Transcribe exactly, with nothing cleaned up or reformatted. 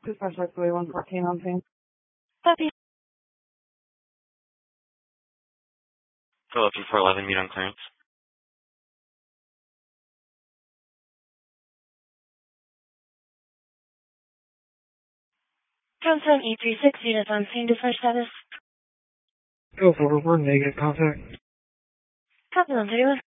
Dispatch Rescue one fourteen on scene. Copy. Philadelphia four eleven, meet on clearance. Confirm E three six units on scene. Dispatch status. Go forward, we're negative contact. Copy one thirty-one.